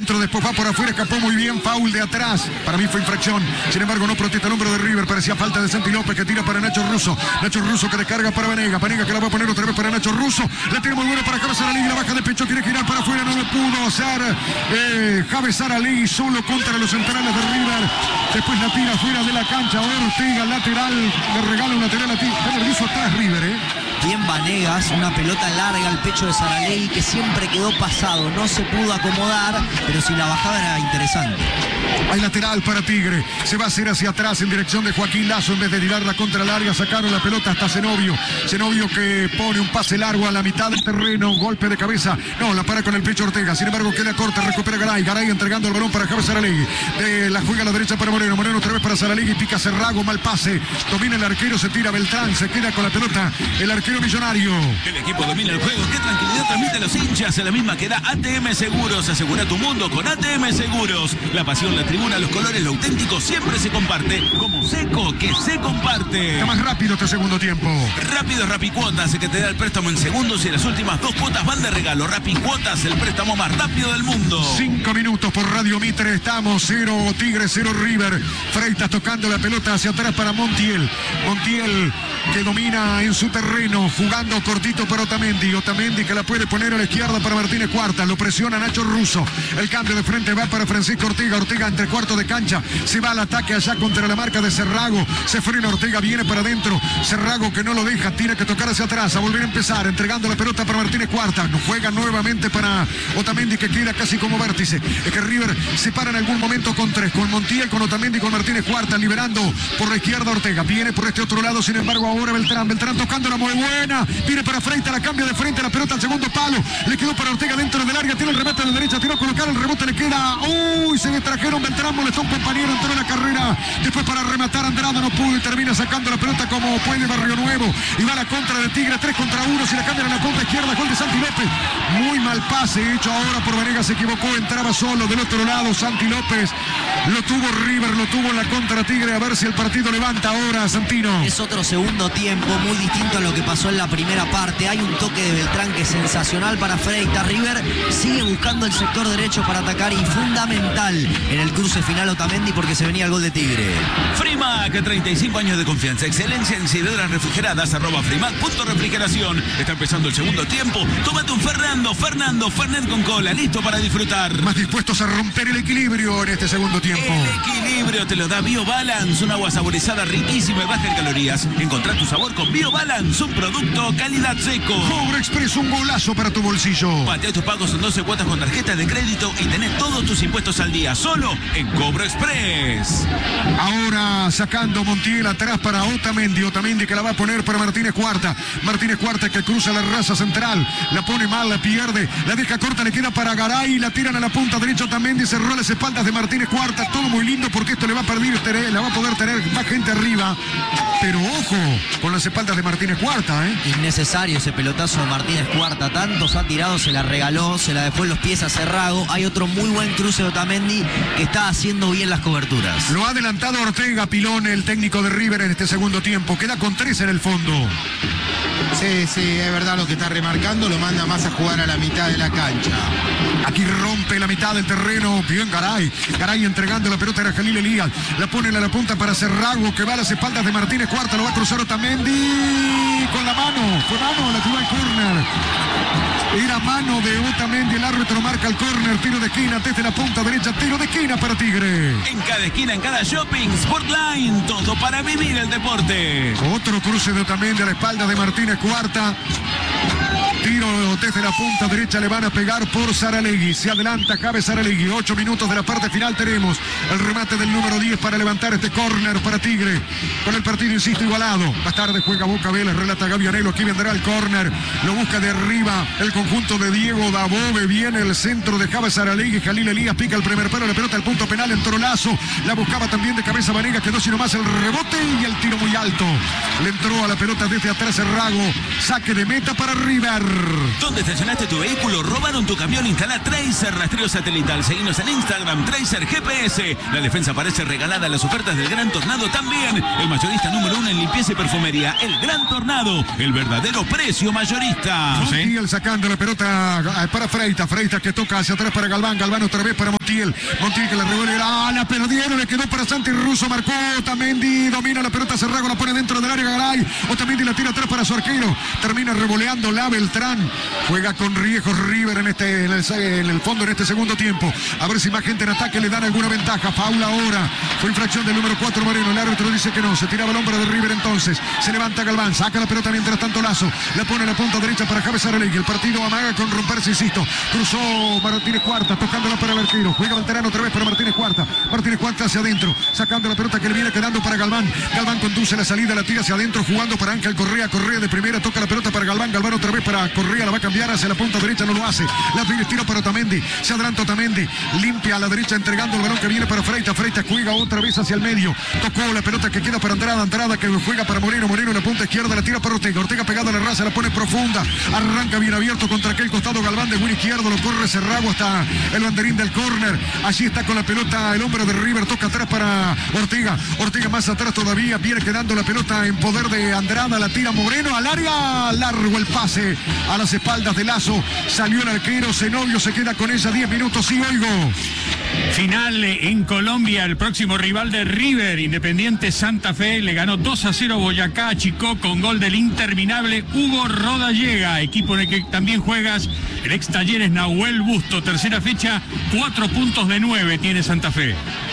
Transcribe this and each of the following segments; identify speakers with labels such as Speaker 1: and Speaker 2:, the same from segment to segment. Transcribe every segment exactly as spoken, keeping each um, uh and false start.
Speaker 1: adentro, después va por afuera, escapó muy bien, foul de atrás. Para mí fue infracción. Sin embargo, no protesta el hombro de River. Parecía falta de Santi López, que tira para Nacho Russo. Nacho Russo que descarga para Vanega. Vanega que la va a poner otra vez para Nacho Russo. La tiene muy buena para Javes Saralegui. La baja de pecho, quiere girar para afuera. No lo pudo hacer eh, Javes Saralegui solo contra los centrales de River. Después la tira fuera de la cancha. Ortega, lateral. Le regala un lateral a ti. Está nervioso atrás River, ¿eh?
Speaker 2: Bien Vanegas, una pelota larga al pecho de Saralegui que siempre quedó pasado, no se pudo acomodar, pero si la bajaba era interesante.
Speaker 1: Hay lateral para Tigre, se va a hacer hacia atrás en dirección de Joaquín Lazo en vez de tirarla contra larga, sacaron la pelota hasta Zenobio, Zenobio que pone un pase largo a la mitad del terreno, golpe de cabeza, no, la para con el pecho Ortega, sin embargo queda corta, recupera Garay, Garay entregando el balón para Javes Saralegui, de la juega a la derecha para Moreno, Moreno otra vez para Saralegui, pica Cerrago, mal pase, domina el arquero, se tira Beltrán, se queda con la pelota, el arquero millonario.
Speaker 3: El equipo domina el juego, qué tranquilidad transmite a los hinchas, en la misma que da A T M Seguros, asegura tu mundo con A T M Seguros, la pasión, la tribuna, los colores, lo auténtico siempre se comparte, como Seco que se comparte.
Speaker 1: Está más rápido este segundo tiempo.
Speaker 3: Rápido Rapicuotas, que te da el préstamo en segundos y las últimas dos cuotas van de regalo. Rapicuotas, el préstamo más rápido del mundo.
Speaker 1: Cinco minutos por Radio Mitre, estamos cero Tigre, cero River. Freitas tocando la pelota hacia atrás para Montiel. Montiel que domina en su terreno, jugando cortito para Otamendi. Otamendi que la puede poner a la izquierda para Martínez Cuarta. Lo presiona Nacho Russo. El cambio de frente va para Francisco Ortega. Ortega entre cuarto de cancha. Se va al ataque allá contra la marca de Cerrago. Se frena Ortega, viene para adentro. Cerrago que no lo deja, tiene que tocar hacia atrás. A volver a empezar, entregando la pelota para Martínez Cuarta. Juega nuevamente para Otamendi que queda casi como vértice. Es que River se para en algún momento con tres. Con Montiel, con Otamendi, con Martínez Cuarta. Liberando por la izquierda Ortega. Viene por este otro lado, sin embargo ahora Beltrán. Beltrán tocando la muy buena. Viene para frente, la cambia de frente. La pelota al segundo palo. Le quedó para Ortega dentro del área. Tiene el remate a la derecha. Tiró a colocar el rebote. Le queda. Uy, se distrajeron. Beltrán molestó a un compañero. Entró en la carrera. Después para rematar Andrada no pudo y termina sacando la pelota como puede Barrio Nuevo. Y va la contra de Tigre. tres contra uno. Si la cambian a la punta izquierda. Gol de Santi López. Muy mal pase hecho ahora por Vanegas. Se equivocó. Entraba solo del otro lado. Santi López. Lo tuvo River. Lo tuvo en la contra Tigre. A ver si el partido levanta ahora, Santino.
Speaker 2: Es otro segundo tiempo muy distinto a lo que pasó en la primera parte. Hay un toque de Beltrán que es sensacional para Freitas. River sigue buscando el sector derecho para atacar y fundamental en el cruce final Otamendi porque se venía el gol de Tigre.
Speaker 3: Frimac, treinta y cinco años de confianza, excelencia en ciderras refrigeradas, arroba Frimac punto refrigeración. Está empezando el segundo tiempo. Tómate un Fernando, Fernando, Fernet con cola, listo para disfrutar.
Speaker 1: Más dispuestos a romper el equilibrio en este segundo tiempo.
Speaker 3: El equilibrio te lo da BioBalance, un agua saborizada riquísima y baja en calorías. Encontrá tu sabor con BioBalance, un producto calidad Seco.
Speaker 1: Cobra Express, un golazo para tu bolsillo.
Speaker 3: Patea tus pagos en doce cuotas con tarjeta de crédito y tenés todos tus impuestos al día, solo en Cobra Express.
Speaker 1: Ahora sacando Montiel atrás para Otamendi. Otamendi que la va a poner para Martínez Cuarta. Martínez Cuarta que cruza la raza central. La pone mal, la pierde. La deja corta, le queda para Garay. La tiran a la punta derecha. Otamendi cerró las espaldas de Martínez Cuarta. Todo muy lindo porque esto le va a perder, la va a poder tener más gente arriba. Pero ojo con las espaldas de Martínez Cuarta, ¿eh?
Speaker 2: Innecesario ese pelotazo de Martínez Cuarta. Tantos ha tirado, se la regaló, se la dejó en los pies a Cerrago. Hay otro muy buen cruce de Otamendi que está haciendo bien las coberturas.
Speaker 1: Lo ha adelantado Ortega Pilón, el técnico de River en este segundo tiempo. Queda con tres en el fondo.
Speaker 4: Sí, sí, es verdad lo que está remarcando. Lo manda más a jugar a la mitad de la cancha.
Speaker 1: Aquí rompe la mitad del terreno. Bien Garay. Garay entregando la pelota a Jalil Elías. La ponen a la punta para Cerrago que va a las espaldas de Martínez Cuarta. Lo va a cruzar Otamendi con la mano. Fue mano, la tiró al córner. Era mano de Otamendi, el árbitro marca el córner, tiro de esquina desde la punta derecha, tiro de esquina para Tigre.
Speaker 3: En cada esquina, en cada shopping, Sportline, todo para vivir el deporte.
Speaker 1: Otro cruce de Otamendi a la espalda de Martínez Cuarta. Tiro desde la punta derecha, le van a pegar por Saralegui. Se adelanta Javes Saralegui. Ocho minutos de la parte final tenemos el remate del número diez para levantar este córner para Tigre. Con el partido, insisto, igualado. Más tarde juega Boca Vélez, relata Gaby Anelo. Aquí vendrá el córner. Lo busca de arriba el conjunto de Diego Dabove. Viene el centro de Javes Saralegui. Jalil Elías pica el primer palo. La pelota al punto penal. Entró Lazo. La buscaba también de cabeza Vanegas. Quedó sino más el rebote y el tiro muy alto. Le entró a la pelota desde atrás Cerrago. Saque de meta para River.
Speaker 3: ¿Dónde estacionaste tu vehículo? ¿Robaron tu camión? Instala Tracer Rastreo Satelital. Seguinos en Instagram, Tracer G P S. La defensa parece regalada. Las ofertas del Gran Tornado también. El mayorista número uno en limpieza y perfumería. El Gran Tornado. El verdadero precio mayorista.
Speaker 1: Montiel sacando la pelota para Freitas. Freitas que toca hacia atrás para Galván. Galván otra vez para Montiel. Montiel que la revuelve. Ah, la perdieron. Le quedó para Santi Russo. Marcó Otamendi. Domina la pelota. Cerrago la pone dentro del área. Garay. Otamendi la tira atrás para su arquero. Termina revoleando la Beltrán. Juega con riesgos River en este en el, en el fondo en este segundo tiempo. A ver si más gente en ataque le dan alguna ventaja. Paula ahora. Fue infracción del número cuatro Moreno. El árbitro dice que no. Se tiraba el hombro de River entonces. Se levanta Galván. Saca la pelota mientras tanto Lazo. La pone en la punta derecha para Javes Aralegui. El partido amaga con romperse, insisto. Cruzó Martínez Cuarta. Tocándola para el arquero. Juega Valterano otra vez para Martínez Cuarta. Martínez Cuarta hacia adentro. Sacando la pelota que le viene quedando para Galván. Galván conduce la salida. La tira hacia adentro. Jugando para Ángel Correa. Correa de primera. Toca la pelota para Galván. Galván otra vez para Correa. La va a cambiar hacia la punta derecha. No lo hace. La tira para Otamendi. Se adelanta Otamendi. Limpia a la derecha entregando el balón que viene para Freitas. Freitas juega otra vez hacia el medio. Tocó la pelota que queda para Andrada. Andrada que juega para Moreno. Moreno en la punta izquierda. La tira para Ortega. Ortega pegada a la raza. La pone profunda. Arranca bien abierto contra aquel costado Galván de buen izquierdo. Lo corre Cerrago hasta el banderín del córner. Allí está con la pelota el hombre de River. Toca atrás para Ortega. Ortega más atrás todavía. Viene quedando la pelota en poder de Andrada. La tira Moreno al área. Largo el pase a las espaldas de Lazo. Salió el arquero. Zenobio se queda con ella diez minutos y oigo.
Speaker 5: Final en Colombia, el próximo rival de River, Independiente Santa Fe, le ganó dos a cero Boyacá a Chicó con gol del interminable Hugo Rodallega, equipo en el que también juegas, el ex Talleres Nahuel Busto. Tercera fecha, cuatro puntos de nueve tiene Santa Fe.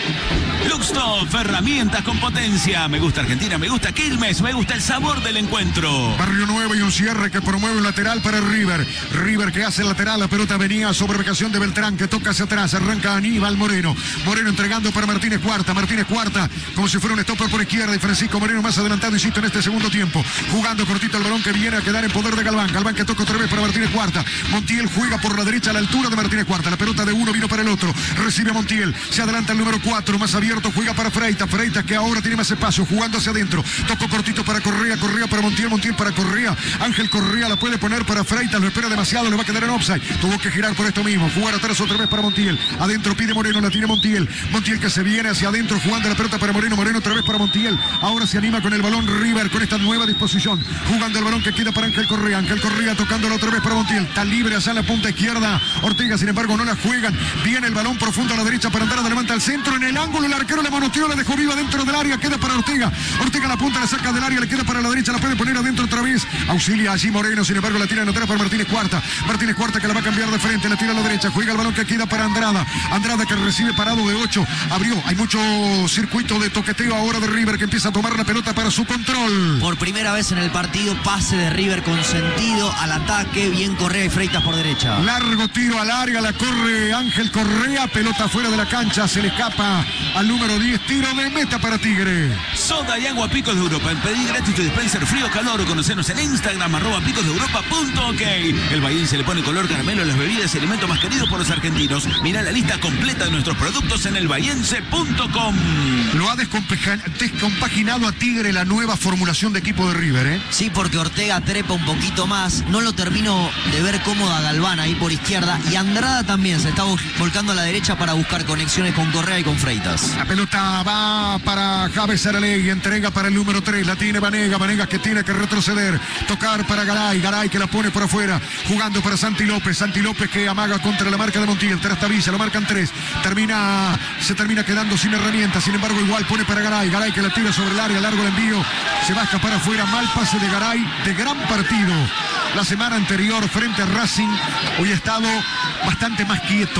Speaker 3: Luxtop, herramientas con potencia. Me gusta Argentina, me gusta Quilmes, me gusta el sabor del encuentro.
Speaker 1: Barrio Nuevo y un cierre que promueve un lateral para River. River que hace el lateral, la pelota venía sobre vacación de Beltrán que toca hacia atrás, arranca Aníbal Moreno. Moreno entregando para Martínez Cuarta. Martínez Cuarta como si fuera un stopper por izquierda y Francisco Moreno más adelantado, insisto, en este segundo tiempo. Jugando cortito el balón que viene a quedar en poder de Galván. Galván que toca otra vez para Martínez Cuarta. Montiel juega por la derecha a la altura de Martínez Cuarta. La pelota de uno vino para el otro. Recibe a Montiel. Se adelanta el número cuatro, más abierto, juega para Freitas. Freitas que ahora tiene más espacio, jugando hacia adentro. Tocó cortito para Correa. Correa para Montiel. Montiel para Correa. Ángel Correa la puede poner para Freitas. Lo espera demasiado. Le va a quedar en offside. Tuvo que girar por esto mismo. Jugar atrás otra vez para Montiel. Adentro pide Moreno. La tiene Montiel. Montiel que se viene hacia adentro jugando la pelota para Moreno. Moreno otra vez para Montiel. Ahora se anima con el balón River con esta nueva disposición. Jugando el balón que queda para Ángel Correa. Ángel Correa tocándola otra vez para Montiel. Está libre hacia la punta izquierda. Ortega, sin embargo, no la juegan. Viene el balón profundo a la derecha para Andrada. Levanta al centro en el ángulo. El arquero le manoteó, la dejó viva dentro del área. Queda para Ortega. Ortega la punta, la saca del área. Le queda para la derecha. La puede poner adentro otra vez. Auxilia allí Moreno. Sin embargo, la tira en atrás para Martínez Cuarta. Martínez Cuarta que la va a cambiar de frente. La tira a la derecha. Juega el balón que queda para Andrada. Andrada que recibe parado de ocho. Abrió. Hay mucho circuito de toqueteo ahora de River que empieza a tomar la pelota para su control.
Speaker 2: Por primera vez en el partido, pase de River con sentido al ataque. Bien Correa y Freitas por derecha.
Speaker 1: Largo tiro al área. La corre Ángel Correa. Pelota fuera de la cancha. Se le escapa al número diez. Tiro de meta para Tigre.
Speaker 3: Soda y agua Picos de Europa. En pedir gratis tu dispenser frío calor. Conocernos en Instagram, arroba picos de europa punto ok. El Bahín se le pone color caramelo a las bebidas y alimentos más queridos por los argentinos. Mirá la lista completa de nuestros productos en el bahiense punto com.
Speaker 1: Lo ha descompaginado a Tigre la nueva formulación de equipo de River, ¿eh?
Speaker 2: Sí, porque Ortega trepa un poquito más. No lo termino de ver cómodo a Galván ahí por izquierda. Y Andrada también se está volcando a la derecha para buscar conexiones con Correa y con Freitas.
Speaker 1: La pelota va para Javes Aralegui. Entrega para el número tres. La tiene Vanega. Vanega que tiene que retroceder. Tocar para Garay. Garay que la pone por afuera. Jugando para Santi López. Santi López que amaga contra la marca de Montiel. Trastavilla. Lo marcan tres. Termina, se termina quedando sin herramientas. Sin embargo, igual pone para Garay. Garay que la tira sobre el área. Largo el envío. Se va a escapar afuera. Mal pase de Garay. De gran partido. La semana anterior frente a Racing. Hoy ha estado bastante más quieto.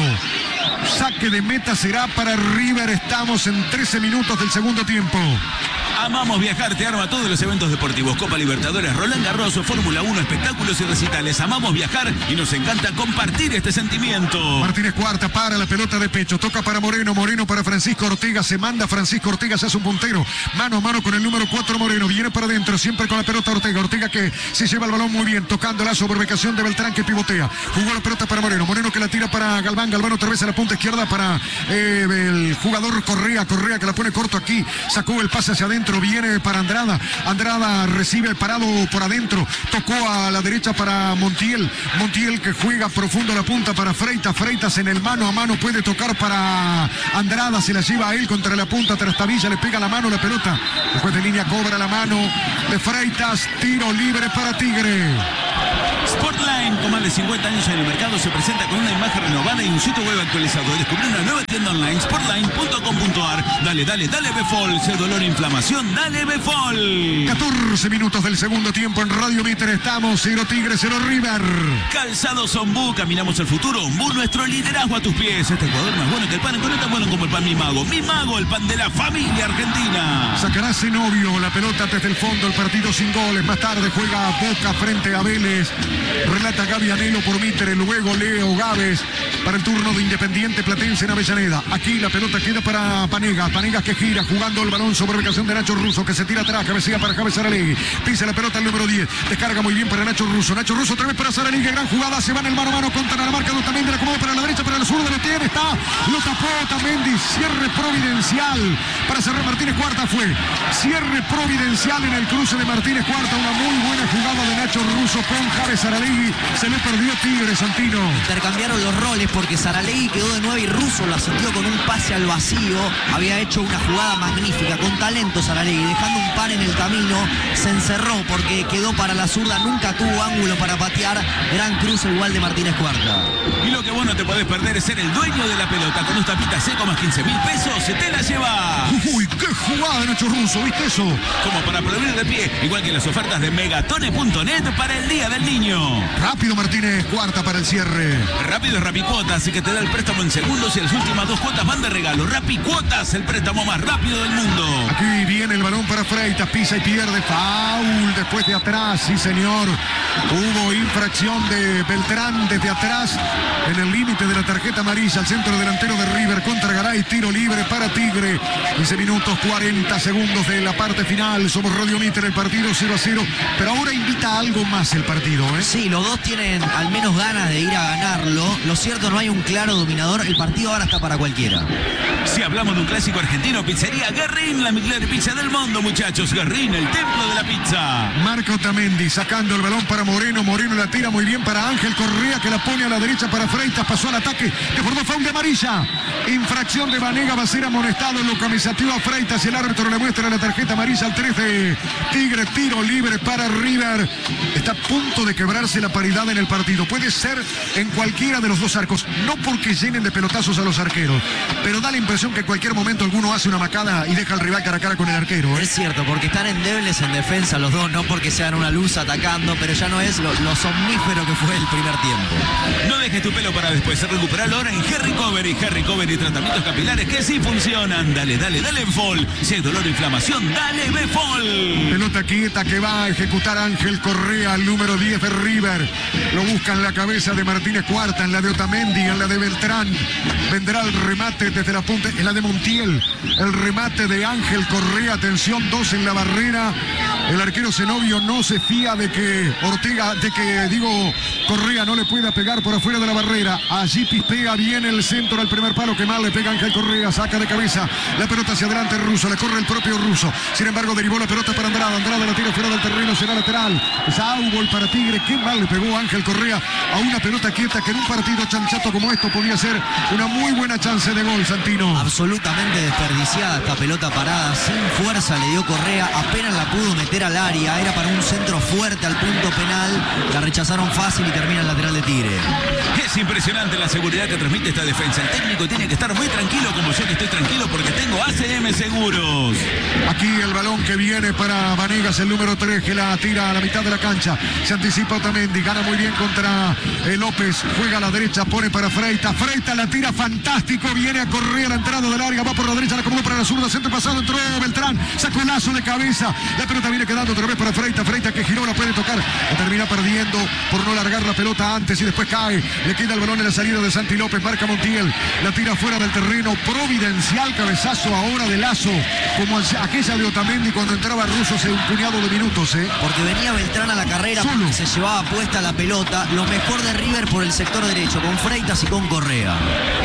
Speaker 1: Saque de meta será para River. Estamos en trece minutos del segundo tiempo.
Speaker 3: Amamos viajar, te arma todos los eventos deportivos. Copa Libertadores, Roland Garros, Fórmula uno, espectáculos y recitales. Amamos viajar y nos encanta compartir este sentimiento.
Speaker 1: Martínez Cuarta para la pelota de pecho. Toca para Moreno. Moreno para Francisco Ortega. Se manda Francisco Ortega. Se hace un puntero. Mano a mano con el número cuatro Moreno. Viene para adentro. Siempre con la pelota Ortega. Ortega que se lleva el balón muy bien. Tocándola sobre ubicación de Beltrán que pivotea. Jugó la pelota para Moreno. Moreno que la tira para Galván. Galván otra vez a la punta izquierda para eh, el jugador Correa. Correa que la pone corto aquí. Sacó el pase hacia adentro. centro, viene para Andrada. Andrada recibe parado por adentro. Tocó a la derecha para Montiel. Montiel que juega profundo la punta para Freitas. Freitas en el mano a mano puede tocar para Andrada. Se la lleva a él contra la punta. Trastabilla, le pega la mano la pelota. El juez de línea cobra la mano de Freitas. Tiro libre para Tigre.
Speaker 3: Sportline, con más de cincuenta años en el mercado, se presenta con una imagen renovada y un sitio web actualizado. Descubrí una nueva tienda online, sportline punto com punto ar. Dale, dale, dale Befol. Si es dolor e inflamación, dale Befol.
Speaker 1: catorce minutos del segundo tiempo en Radio Mitre. Estamos cero Tigre, cero River.
Speaker 3: Calzados Ombú, caminamos al futuro. Ombú, nuestro liderazgo a tus pies. Este jugador más bueno que el pan, no tan bueno como el pan Mi Mago. Mi Mago, el pan de la familia argentina.
Speaker 1: Sacará Zenobio la pelota desde el fondo, el partido sin goles. Más tarde juega Boca frente a Vélez. Relata Gaby Anelo por Mitre, luego Leo Gávez para el turno de Independiente Platense en Avellaneda. Aquí la pelota queda para Panegas. Panegas que gira jugando el balón sobre ubicación de Nacho Russo, que se tira atrás, cabecea para Javier Saralegui. Pisa la pelota el número diez. Descarga muy bien para Nacho Russo. Nacho Russo otra vez para Saralegui. Gran jugada. Se va en el mano a mano contra la marca de Otamendi. La acomoda para la derecha, para el sur de lo tiene. Está. Lo tapó Otamendi. Cierre providencial para cerrar Martínez Cuarta. Fue cierre providencial en el cruce de Martínez Cuarta. Una muy buena jugada de Nacho Russo con Javier Saralegui. Se le perdió Tigre, Santino.
Speaker 2: Intercambiaron los roles porque Saralegui quedó de nueve y Russo lo asistió con un pase al vacío. Había hecho una jugada magnífica, con talento Saralegui, dejando un par en el camino. Se encerró porque quedó para la zurda, nunca tuvo ángulo para patear. Gran cruce igual de Martínez Cuarta.
Speaker 3: Y lo que vos no te podés perder es ser el dueño de la pelota. Con dos tapitas seco más quince mil pesos, se te la lleva.
Speaker 1: Uy, qué jugada de Nacho Russo, ¿viste eso?
Speaker 3: Como para aplaudir de pie, igual que las ofertas de megatone punto net para el Día del Niño.
Speaker 1: Rápido Martínez Cuarta para el cierre.
Speaker 3: Rápido es Rapicuotas, así que te da el préstamo en segundos y las últimas dos cuotas van de regalo. Rapicuotas, el préstamo más rápido del mundo.
Speaker 1: Aquí viene el balón para Freitas, pisa y pierde. Foul después de atrás, sí señor. Hubo infracción de Beltrán desde atrás en el límite de la tarjeta amarilla. El centro delantero de River contra Garay. Tiro libre para Tigre. quince minutos, cuarenta segundos de la parte final. Somos Radio Mitre, el partido cero a cero. Pero ahora invita a algo más el partido, ¿eh?
Speaker 2: Sí, los dos tienen al menos ganas de ir a ganarlo. Lo cierto, no hay un claro dominador. El partido ahora está para cualquiera.
Speaker 3: Si hablamos de un clásico argentino, pizzería Guerrín, la mejor pizza del mundo, muchachos. Guerrín, el templo de la pizza.
Speaker 1: Marca Otamendi sacando el balón para Moreno. Moreno la tira muy bien para Ángel Correa, que la pone a la derecha para Freitas. Pasó al ataque, que formó foul de amarilla. Infracción de Vanega, va a ser amonestado. Lo camisateó a Freitas y el árbitro le muestra la tarjeta amarilla al tres de Tigre. Tiro libre para River. Está a punto de quebrarse la paridad en el partido. Puede ser en cualquiera de los dos arcos, no porque llenen de pelotazos a los arqueros, pero da la impresión que en cualquier momento alguno hace una macada y deja al rival cara a cara con el arquero, ¿eh?
Speaker 2: Es cierto, porque están endebles en defensa los dos, no porque sean una luz atacando, pero ya no es lo, lo somnífero que fue el primer tiempo.
Speaker 3: No dejes tu pelo para después, recuperarlo ahora en Harry Cover y Harry Cover y tratamientos capilares que sí funcionan. Dale, dale, dale Befol. Si hay dolor o inflamación, dale Befol.
Speaker 1: Pelota quieta que va a ejecutar Ángel Correa, el número diez de River. Lo busca en la cabeza de Martínez Cuarta, en la de Otamendi, en la de Beltrán. Vendrá el remate desde la punta, en la de Montiel. El remate de Ángel Correa, atención, dos en la barrera. El arquero Zenobio no se fía de que Ortega, de que digo Correa no le pueda pegar por afuera de la barrera. Allí pispea bien el centro al primer palo, que mal le pega Ángel Correa, saca de cabeza la pelota hacia adelante Russo, le corre el propio Russo. Sin embargo, derivó la pelota para Andrada. Andrada la tira fuera del terreno, será lateral. Es outball para Tigre. Qué mal le pegó Ángel Correa a una pelota quieta que en un partido chanchato como esto podía ser una muy buena chance de gol, Santino.
Speaker 2: Absolutamente desperdiciada esta pelota parada, sin fuerza le dio Correa, apenas la pudo meter al área, era para un centro fuerte al punto penal, la rechazaron fácil y termina el lateral de Tigre.
Speaker 3: Es impresionante la seguridad que transmite esta defensa. El técnico tiene que estar muy tranquilo, como yo que estoy tranquilo porque tengo A C M Seguros.
Speaker 1: Aquí el balón que viene para Vanegas, el número tres, que la tira a la mitad de la cancha. Se anticipa Otamendi, gana muy bien contra eh, López, juega a la derecha, pone para Freitas. Freitas la tira fantástico, viene a correr a la entrada del área, va por la derecha, la acomoda para la zurda, centro pasado, entró Beltrán, sacó el lazo de cabeza. La pelota viene quedando otra vez para Freitas. Freitas que giró, la puede tocar, la termina perdiendo por no largar la pelota antes y después cae. Le queda el balón en la salida de Santi López, marca Montiel, la tira fuera del terreno. Providencial cabezazo ahora de Lazo, como aquella de Otamendi cuando entraba Russo hace un puñado de minutos. ¿eh?
Speaker 2: Porque venía Beltrán a la carrera,
Speaker 1: Solo.
Speaker 2: se llevaba puesta la pelota. Lo mejor de River por el sector derecho, con Freitas y con Correa.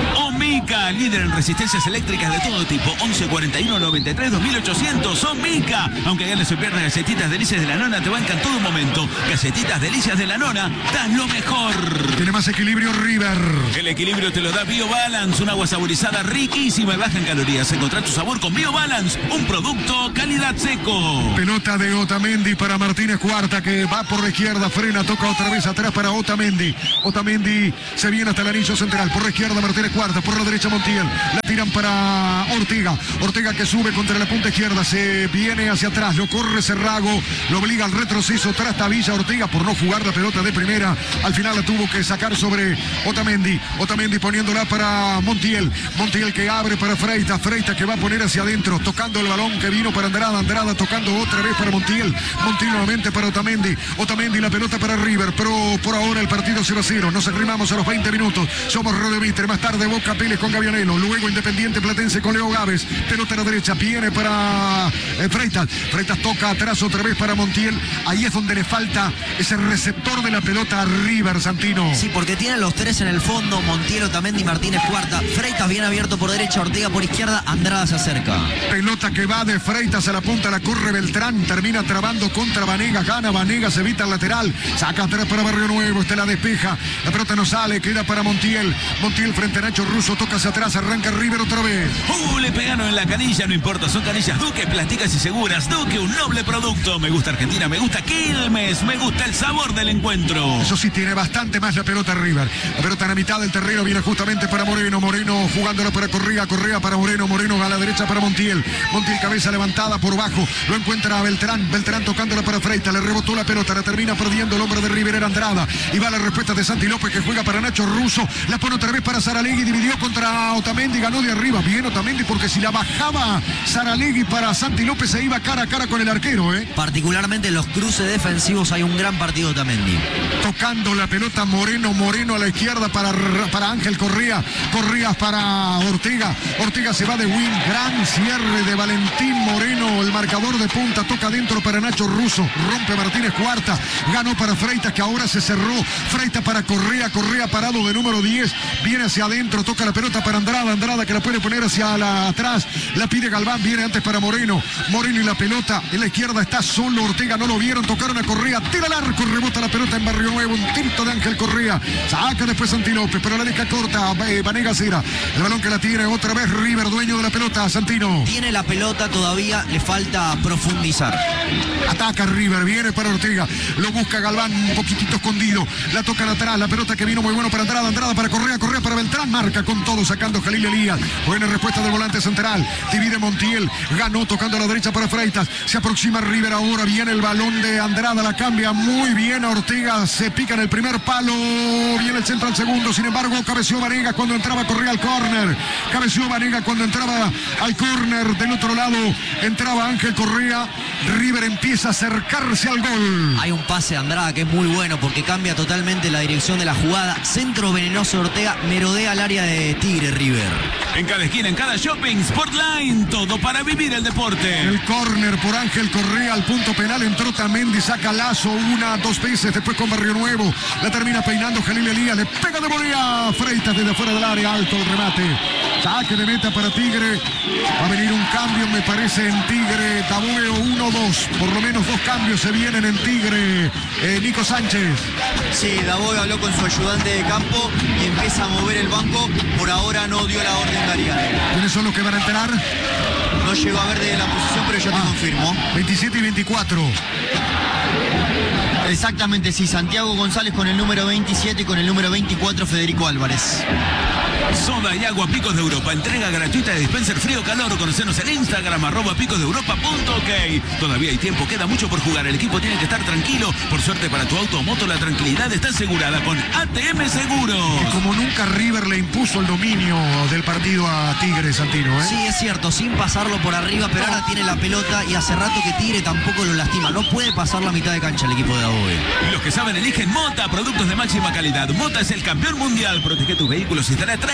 Speaker 3: Omica, líder en resistencias eléctricas de todo tipo. once cuarenta y uno noventa y tres dos mil ochocientos. Omica. Aunque ganes o pierdas, galletitas delicias de la nona te bancan todo momento. Galletitas delicias de la nona, dan lo mejor.
Speaker 1: Tiene más equilibrio River.
Speaker 3: El equilibrio te lo da BioBalance, un agua saborizada riquísima y baja en calorías. Encontrar tu sabor con BioBalance, un producto calidad seco.
Speaker 1: Pelota de Otamendi para Martínez Cuarta, que va por la izquierda, frena, toca otra vez atrás para Otamendi. Otamendi se viene hasta el anillo central. Por la izquierda Martínez Cuarta, por la derecha Montiel. La tiran para Ortega. Ortega que sube contra la punta izquierda, se viene hacia atrás, lo corre Cerrago, lo obliga al retroceso, trastabilla Ortega por no jugar la pelota de primera. Al final la tuvo que sacar sobre Otamendi. Otamendi poniéndola para Montiel. Montiel que abre para Freitas. Freitas que va a poner hacia adentro, tocando el balón que vino para Andrada. Andrada tocando otra vez para Montiel. Montiel nuevamente para Otamendi. Otamendi la pelota para River. Pero por ahora el partido cero a cero. Nos arrimamos a los veinte minutos. Somos Radio Mitre. Más tarde Boca Pérez con Gavianelo. Luego Independiente Platense con Leo Gávez. Pelota a la derecha. Viene para eh, Freitas. Freitas toca atrás otra vez para Montiel. Ahí es donde le falta ese receptor de la pelota a River, Santino.
Speaker 2: Sí, porque tienen los tres en el fondo. Montiel, Otamendi, Martínez Cuarta. Freitas bien abierto por derecha, Ortega por izquierda. Andrada se acerca.
Speaker 1: Pelota que va de Freitas a la punta, la corre Beltrán, termina trabando contra Vanegas, gana Vanegas, evita el lateral, saca atrás para Barrio Nuevo, este la despeja, la pelota no sale, queda para Montiel, Montiel frente a Nacho Russo, toca hacia atrás, arranca River otra vez.
Speaker 3: Uh, le pegaron en la canilla, no importa, son canillas Duque, plásticas y seguras. Duque, un noble producto. Me gusta Argentina, me gusta Quilmes, me gusta el sabor del encuentro.
Speaker 1: Eso sí, tiene bastante más la pelota River. La pelota en la mitad del terreno viene justamente para Moreno, Moreno jugándola para Correa, Correa para Moreno, Moreno a la derecha para Montiel, Montiel cabeza levantada por bajo, lo encuentra a Beltrán, Beltrán tocándola para Freitas, le rebotó la pelota, la termina perdiendo el hombre de River, era Andrada, y va la respuesta de Santi López que juega para Nacho Russo, la pone otra vez para Saralegui, dividió contra Otamendi, ganó de arriba, bien Otamendi, porque si la bajaba Saralegui para Santi López se iba cara a cara con el arquero, ¿eh?
Speaker 2: Particularmente en los cruces defensivos hay un gran partido de Otamendi.
Speaker 1: Tocando la pelota Moreno, Moreno a la izquierda para, para Ángel Correa, Correa para Ortega, Ortega se va de win, gran cierre de Valentín Moreno, el marcador de punta, toca adentro para Nacho Russo, rompe Martínez Cuarta, ganó para Freitas que ahora se cerró, Freitas para Correa, Correa parado de número diez, viene hacia adentro, toca la pelota para Andrada, Andrada que la puede poner hacia la atrás, la pide Galván, viene antes para Moreno, Moreno y la pelota, en la izquierda está solo Ortega, no lo vieron, tocaron a Correa, tira al arco, rebota la pelota en Barrio Nuevo, un tiro de Ángel Correa, saca después Santi López, pero la deja corta, eh, Vanegas era, el balón que la tiene otra vez River, dueño de la pelota, Santino.
Speaker 2: Tiene la pelota, todavía le falta profundizar.
Speaker 1: Ataca River, viene para Ortega, lo busca Galván un poquitito escondido, la tocan atrás, la pelota que vino muy bueno para Andrada, Andrada para Correa, Correa para Beltrán, marca con todo, sacando Jalil Elías, buena respuesta del volante central, divide Montiel, ganó tocando a la derecha para Freitas, se aproxima River ahora, viene el balón de Andrada, la cambia muy bien a Ortega, se pica en el primer palo, viene el centro al segundo, sin embargo cabeció Vanegas cuando entraba Correa al córner, cabeció Vanegas cuando entraba al córner, del otro lado entraba Ángel Correa, River empieza a acercarse al gol.
Speaker 2: Hay un pase de Andrada que es muy bueno porque cambia totalmente la dirección de la jugada, centro venenoso de Ortega, merodea al área de Tigre River.
Speaker 3: En cada esquina, en cada shopping, Sportline, todo para vivir el deporte.
Speaker 1: El córner por Ángel Correa al punto penal, entró Otamendi, saca Lazo una, dos veces, después con Barrio Nuevo, la termina peinando Jalil Elías, le pega de volea, Freitas desde afuera del área, alto el remate, saque de meta para Tigre, va a venir un cambio me parece en Tigre, Tabueo uno dos, por lo menos dos cambios se vienen en Tigre, eh, Nico Sánchez.
Speaker 6: Sí, Daboy habló con su ayudante de campo y empieza a mover el banco, por ahora no dio la orden Gariano.
Speaker 1: ¿Quiénes son los que van a entrar?
Speaker 6: No llegó a ver de la posición, pero yo te
Speaker 1: Ah,
Speaker 6: confirmo.
Speaker 1: veintisiete y veinticuatro.
Speaker 6: Exactamente, sí, Santiago González con el número veintisiete y con el número veinticuatro Federico Álvarez.
Speaker 3: Soda y agua Picos de Europa. Entrega gratuita de dispenser frío calor. Conocenos en Instagram, arroba picos de europa punto ok. Todavía hay tiempo, queda mucho por jugar. El equipo tiene que estar tranquilo. Por suerte para tu auto o moto, la tranquilidad está asegurada con A T M Seguros.
Speaker 1: Como nunca River le impuso el dominio del partido a Tigre, Santino, ¿eh?
Speaker 2: Sí, es cierto, sin pasarlo por arriba, pero ahora tiene la pelota y hace rato que Tigre tampoco lo lastima. No puede pasar la mitad de cancha el equipo de Daboe.
Speaker 3: Los que saben eligen Mota, productos de máxima calidad. Mota es el campeón mundial. Protege tus vehículos y estará traído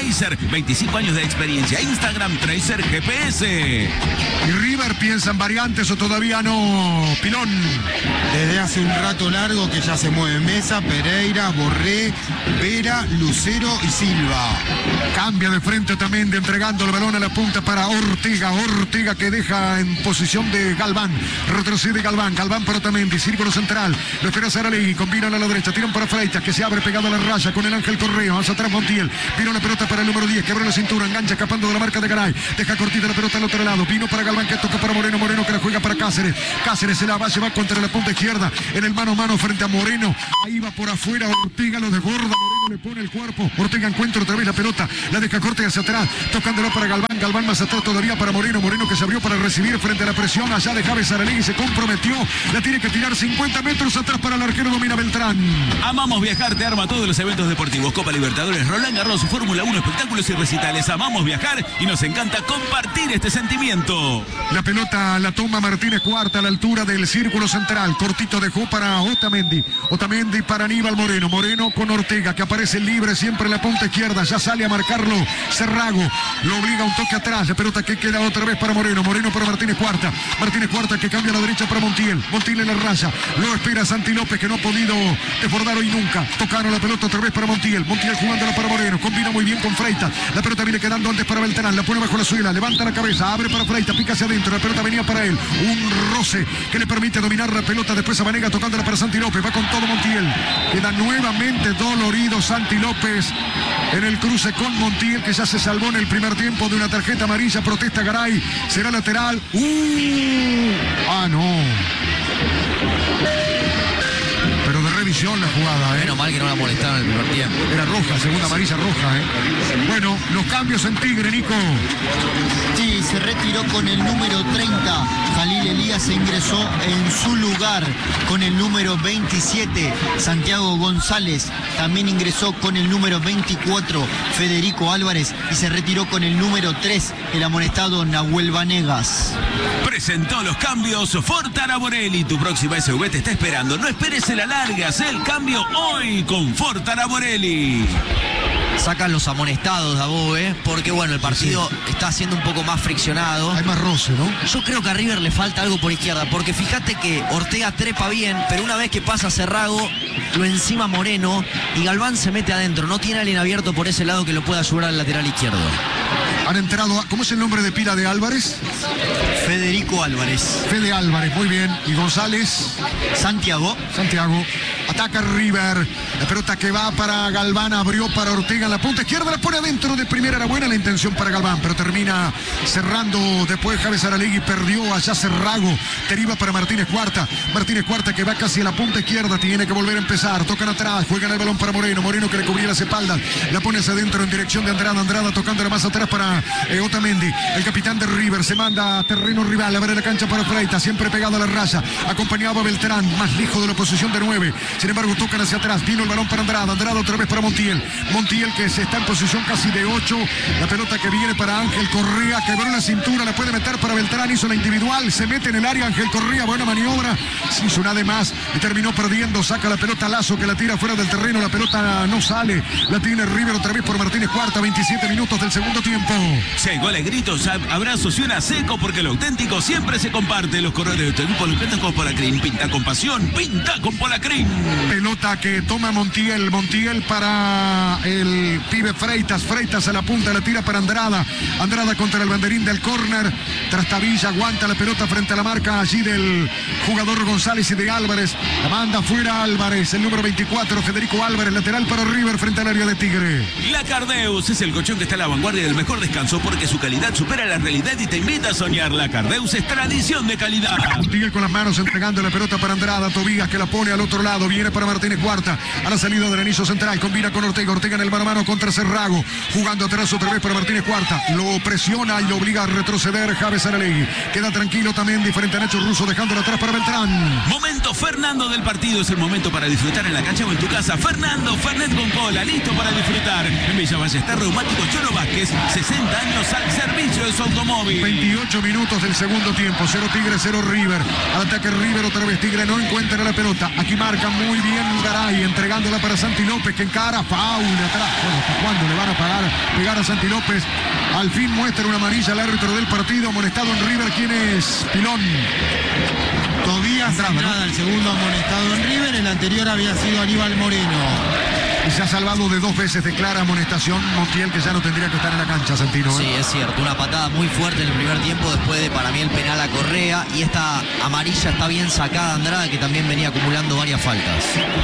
Speaker 3: Tracer, veinticinco años de experiencia. Instagram Tracer G P S.
Speaker 1: ¿Y River piensa en variantes o todavía no, Pilón?
Speaker 4: Desde hace un rato largo que ya se mueve Mesa, Pereira, Borré, Vera, Lucero y Silva.
Speaker 1: Cambia de frente también, de entregando el balón a la punta para Ortega. Ortega que deja en posición de Galván. Retrocede Galván. Galván para Otamendi. Círculo central. Lo espera Saralegui. Combina a la derecha. Tiran para Freitas que se abre pegado a la raya con el Ángel Correa. Hacia atrás Montiel. Vino la pelota para el número diez que abre la cintura. Engancha escapando de la marca de Garay. Deja cortita la pelota al otro lado. Vino para Galván que toca para Moreno. Moreno que la juega para Cáceres. Cáceres se la va a llevar contra la punta izquierda. En el mano a mano frente a Moreno. Ahí va por afuera. Ortega lo desborda. Moreno le pone el cuerpo. Ortega encuentra otra vez la pelota. La deja corta hacia atrás. Tocándolo para Galván. Galván más atrás todavía para Moreno. Moreno que se abrió para recibir frente a la presión. Allá de Javes Saralegui se comprometió. La tiene que tirar cincuenta metros atrás para el arquero. Domina Beltrán.
Speaker 3: Amamos viajar, te arma todos los eventos deportivos. Copa Libertadores, Roland Garros, Fórmula uno, espectáculos y recitales. Amamos viajar y nos encanta compartir este sentimiento.
Speaker 1: La pelota la toma Martínez Cuarta a la altura del círculo central. Cortito dejó para Otamendi. Otamendi para Aníbal Moreno. Moreno con Ortega que aparece libre siempre en la punta izquierda. Ya sale a marcarlo Cerrago. Lo obliga a un toque atrás. La pelota que queda otra vez para Moreno. Moreno para Martínez Cuarta. Martínez Cuarta que cambia a la derecha para Montiel. Montiel en la raya. Lo espera Santi López que no ha podido desbordar hoy nunca. Tocaron la pelota otra vez para Montiel. Montiel jugándola para Moreno. Combina muy bien con Freitas. La pelota viene quedando antes para Beltrán. La pone bajo la suela. Levanta la cabeza. Abre para Freitas. Pica hacia adentro. La pelota venía para él. Un roce que le permite dominar la pelota. Después a Vanega tocándola para Santi López. Va con todo Montiel. Queda nuevamente dolorido Santi López en el cruce con Montiel que ya se salvó en el primer tiempo de una tarjeta amarilla. Protesta Garay. Será lateral. Uh, ah, no. Pero de revisión la jugada, ¿eh?
Speaker 2: Menos mal que no la molestaron en el primer tiempo.
Speaker 1: Era roja, segunda amarilla roja, ¿eh? Bueno, los cambios en Tigre, Nico.
Speaker 6: Sí, se retiró con el número treinta. Jalil Elías se ingresó en su lugar con el número veintisiete. Santiago González también ingresó con el número veinticuatro. Federico Álvarez. Y se retiró con el número tres. El amonestado Nahuel Vanegas.
Speaker 3: Presentó los cambios Ford Araborelli. Tu próxima S U V te está esperando. No esperes en la larga. Haz el cambio hoy con Ford Araborelli.
Speaker 2: Sacan los amonestados, Davo, ¿eh? Porque bueno, el partido sí está siendo un poco más friccionado.
Speaker 1: Hay más roce, ¿no?
Speaker 2: Yo creo que a River le falta algo por izquierda, porque fíjate que Ortega trepa bien, pero una vez que pasa Cerrago, lo encima Moreno y Galván se mete adentro. No tiene a alguien abierto por ese lado que lo pueda ayudar al lateral izquierdo.
Speaker 1: Han entrado, a, ¿cómo es el nombre de pila de Álvarez?
Speaker 6: Federico Álvarez.
Speaker 1: Fede Álvarez, muy bien. Y González.
Speaker 6: Santiago.
Speaker 1: Santiago. Ataca River. La pelota que va para Galván. Abrió para Ortega en la punta izquierda. La pone adentro de primera. Era buena la intención para Galván. Pero termina cerrando después Javes Saralegui. Perdió allá Cerrago. Deriva para Martínez Cuarta. Martínez Cuarta que va casi a la punta izquierda. Tiene que volver a empezar. Tocan atrás. Juegan el balón para Moreno. Moreno que le cubría las espaldas. La pone hacia adentro en dirección de Andrada. Andrada tocándola más atrás para eh, Otamendi. El capitán de River se manda a terreno rival. Abre la cancha para Freitas. Siempre pegado a la raya. Acompañado a Beltrán. Más lejos de la posición de nueve. Sin embargo, tocan hacia atrás. Vino el balón para Andrada. Andrada otra vez para Montiel. Montiel que se está en posición casi de ocho. La pelota que viene para Ángel Correa. Quebró la cintura. La puede meter para Beltrán. Hizo la individual. Se mete en el área Ángel Correa. Buena maniobra. Se hizo nada más. Y terminó perdiendo. Saca la pelota Lazo que la tira fuera del terreno. La pelota no sale. La tiene River otra vez por Martínez Cuarta. veintisiete minutos del segundo tiempo.
Speaker 3: Si hay goles, gritos, abrazos y una seco porque lo auténtico siempre se comparte. Los colores de tu equipo los pintan con Polacrim. Pinta con pasión. Pinta con Polacrim.
Speaker 1: Pelota que toma Montiel. Montiel para el pibe Freitas. Freitas a la punta. La tira para Andrada. Andrada contra el banderín del córner. Trastavilla aguanta la pelota frente a la marca allí del jugador González y de Álvarez. La manda fuera Álvarez. El número veinticuatro. Federico Álvarez. Lateral para River frente al área de Tigre.
Speaker 3: La Cardeus es el colchón que está a la vanguardia del mejor descanso porque su calidad supera la realidad y te invita a soñar. La Cardeus es tradición de calidad.
Speaker 1: Montiel con las manos entregando la pelota para Andrada. Tobías que la pone al otro lado. Viene para Martínez Cuarta. A la salida del anillo central. Combina con Ortega. Ortega en el mano a mano contra Cerrago. Jugando atrás otra vez para Martínez Cuarta. Lo presiona y lo obliga a retroceder Javes Saralegui. Queda tranquilo también diferente a Nacho Russo dejándolo atrás para Beltrán.
Speaker 3: Momento Fernando del partido. Es el momento para disfrutar en la cancha o en tu casa. Fernando Fernet con cola. Listo para disfrutar. En Villa Ballester, Reumático Cholo Vázquez. sesenta años al servicio de su automóvil.
Speaker 1: veintiocho minutos del segundo tiempo. Cero Tigre, cero River. Al ataque River, otra vez Tigre no encuentra la pelota. Aquí marca muy bien Garay, entregándola para Santi López, que encara, faul atrás. Bueno, ¿hasta cuándo le van a pagar, pegar a Santi López? Al fin muestra una amarilla al árbitro del partido. Amonestado en River, ¿quién es? Pilón.
Speaker 4: Tobías Andrada, el segundo amonestado en River, el anterior había sido Aníbal Moreno.
Speaker 1: Y se ha salvado de dos veces de clara amonestación Montiel, que ya no tendría que estar en la cancha, Santino. ¿eh?
Speaker 2: Sí, es cierto, una patada muy fuerte en el primer tiempo, después de para mí el penal a Correa, y esta amarilla está bien sacada Andrada, que también venía acumulando varias faltas.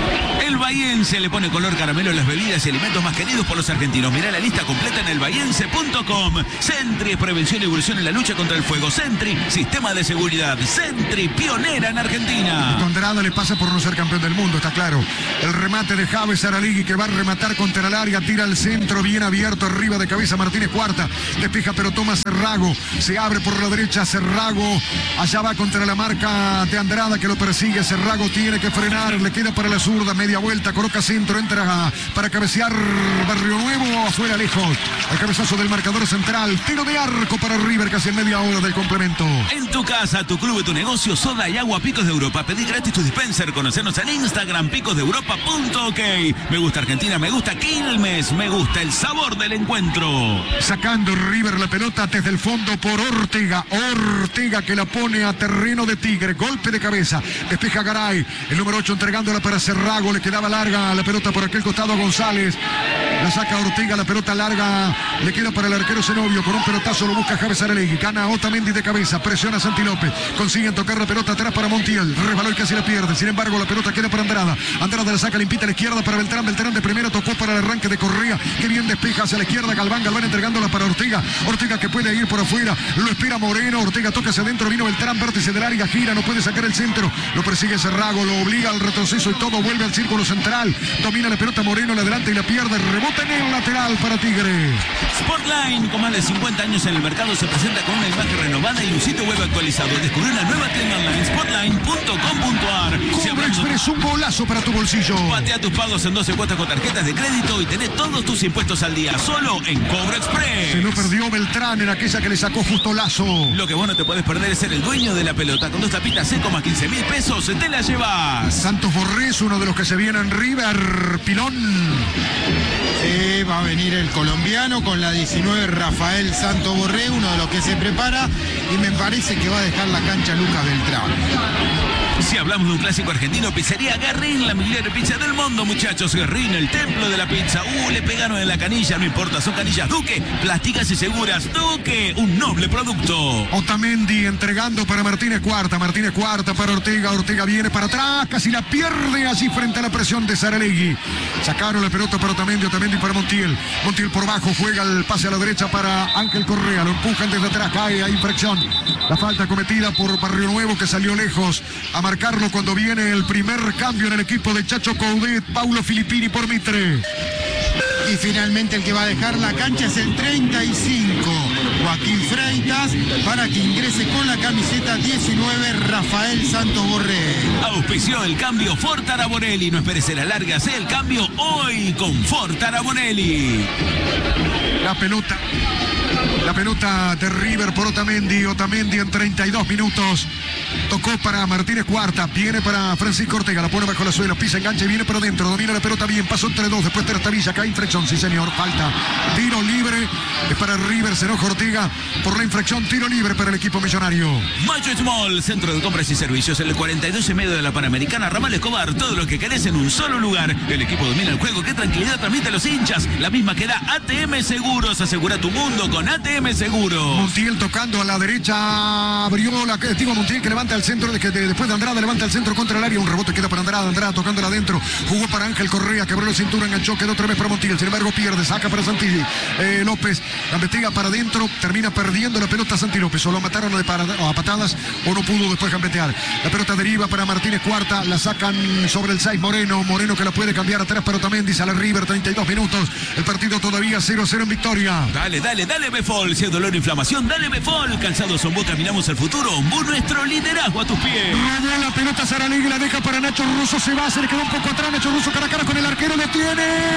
Speaker 3: El bahiense le pone color caramelo a las bebidas y alimentos más queridos por los argentinos. Mirá la lista completa en el bahiense punto com. Sentry es prevención y evolución en la lucha contra el fuego. Sentry, sistema de seguridad. Sentry, pionera en Argentina.
Speaker 1: Esto a Andrada le pasa por no ser campeón del mundo, está claro. El remate de Javes Araligui, que va a rematar contra el área, tira al centro, bien abierto, arriba de cabeza Martínez Cuarta, despeja pero toma Cerrago, se abre por la derecha Cerrago, allá va contra la marca de Andrada que lo persigue, Cerrago tiene que frenar, le queda para la zurda, media vuelta, coloca centro, entra para cabecear Barrio Nuevo, afuera lejos, el cabezazo del marcador central, tiro de arco para River, casi en media hora del complemento.
Speaker 3: En tu casa, tu club, tu negocio, soda y agua Picos de Europa. Pedí gratis tu dispenser, conocernos en Instagram, picos de europa punto ok. Me gusta Argentina, me gusta Quilmes, me gusta el sabor del encuentro.
Speaker 1: Sacando River la pelota desde el fondo por Ortega. Ortega que la pone a terreno de Tigre. Golpe de cabeza. Despeja Garay. El número ocho entregándola para Cerrago. Le quedaba larga la pelota por aquel costado a González. La saca Ortega, la pelota larga. Le queda para el arquero Zenobio. Con un pelotazo lo busca Javes Aralegui. Gana Otamendi de cabeza. Presiona a Santi López. Consiguen tocar la pelota atrás para Montiel. Resbaló y casi la pierde. Sin embargo, la pelota queda para Andrada. Andrada la saca limpita a la izquierda para Beltrán. Beltrán de primera tocó para el arranque de Correa, que bien despeja hacia la izquierda Galván, Galván entregándola para Ortega, Ortega que puede ir por afuera, lo espera Moreno, Ortega toca hacia adentro, vino Beltrán, vértice del área, gira, no puede sacar el centro, lo persigue Cerrago, lo obliga al retroceso y todo vuelve al círculo central, domina la pelota Moreno, la adelanta y la pierde, rebota en el lateral para Tigre.
Speaker 3: Sportline, con más de cincuenta años en el mercado, se presenta con una imagen renovada y un sitio web actualizado. Descubrí una nueva tienda online, sportline punto com punto ar.
Speaker 1: Cobra Express, un golazo para tu bolsillo.
Speaker 3: Patea tus pagos en doce cuotas con tarjetas de crédito y tenés todos tus impuestos al día, solo en Cobra Express.
Speaker 1: Se lo perdió Beltrán en aquella que le sacó justo Lazo.
Speaker 3: Lo que vos no te podés perder es ser el dueño de la pelota. Con dos tapitas seco más quince mil pesos, te la llevas.
Speaker 1: Santos Borrés, uno de los que se viene en River. Pilón.
Speaker 4: Sí, va a venir el colombiano con la diecinueve, Rafael Santos Borré, uno de los que se prepara, y me parece que va a dejar la cancha Lucas Beltrán.
Speaker 3: Si hablamos de un clásico argentino, pizzería Guerrín, la mejor pizza del mundo, muchachos. Guerrín, el templo de la pizza. Uh, le pegaron en la canilla, no importa, son canillas Duque, plásticas y seguras. Duque, un noble producto.
Speaker 1: Otamendi entregando para Martínez Cuarta, Martínez Cuarta para Ortega, Ortega viene para atrás, casi la pierde allí frente a la presión de Saralegui. Sacaron la pelota para Otamendi, Otamendi para Montiel. Montiel por bajo, juega el pase a la derecha para Ángel Correa, lo empujan desde atrás, cae, hay infracción. La falta cometida por Barrio Nuevo, que salió lejos a marcarlo cuando viene el primer cambio en el equipo de Chacho Coudet, Paulo Filippini por Mitre.
Speaker 4: Y finalmente el que va a dejar la cancha es el treinta y cinco, Joaquín Freitas, para que ingrese con la camiseta diecinueve, Rafael Santos Borré.
Speaker 3: Auspició el cambio Ford Arabonelli. No esperes a la larga, sé el cambio hoy con Ford Arabonelli.
Speaker 1: La pelota, la pelota de River por Otamendi, Otamendi en treinta y dos minutos. Tocó para Martínez Cuarta, viene para Francisco Ortega, la pone bajo la suela, pisa, engancha y viene para adentro, domina la pelota bien, pasó entre dos, después Terstavilla, cae infracción, sí señor, falta, tiro libre, es para River, se enoja Ortega por la infracción, tiro libre para el equipo millonario.
Speaker 3: Macho Small, centro de compras y servicios, en el cuarenta y dos y medio de la Panamericana, Ramal Escobar, todo lo que querés en un solo lugar. El equipo domina el juego, qué tranquilidad transmite a los hinchas, la misma que da A T M Seguros, asegura tu mundo con A T M Seguros.
Speaker 1: Montiel tocando a la derecha, abrió la que digo Montiel que levanta al centro, de que de, después de Andrada levanta al centro contra el área, un rebote queda para Andrada, Andrada tocándola adentro, jugó para Ángel Correa, quebró la cintura, enganchó, quedó otra vez para Montiel, sin embargo pierde, saca para Santi eh, López, la investiga para adentro, termina perdiendo la pelota Santi López, o lo mataron de para, o a patadas, o no pudo después gambetear. La pelota deriva para Martínez Cuarta, la sacan sobre el seis Moreno, Moreno que la puede cambiar atrás para Otamendi, sale River, treinta y dos minutos, el partido todavía cero cero en victoria.
Speaker 3: Dale, dale, dale Befol, si hay dolor o inflamación, dale Befol, Calzados Ombú, caminamos al futuro, Ombú, nuestro liderazgo a tus pies.
Speaker 1: Robó la pelota Saralegui, la deja para Nacho Russo, se va, se le quedó un poco atrás, Nacho Russo cara a cara con el arquero, lo tiene.